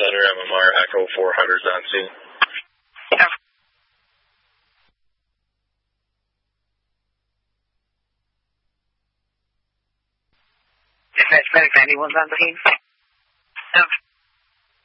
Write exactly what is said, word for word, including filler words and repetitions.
Thunder M M R Echo four hundred on scene. Yeah. Dispatch medic ninety-one's on scene.